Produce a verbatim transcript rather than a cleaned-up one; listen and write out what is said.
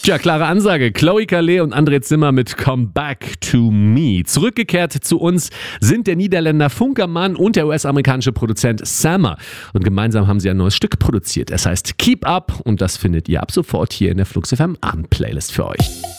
Tja, klare Ansage. Chloe Calais und André Zimmer mit Come Back to Me. Zurückgekehrt zu uns sind der Niederländer Funkermann und der U S-amerikanische Produzent Sammer. Und gemeinsam haben sie ein neues Stück produziert. Es heißt Keep Up und das findet ihr ab sofort hier in der Flux F M Abend-Playlist für euch.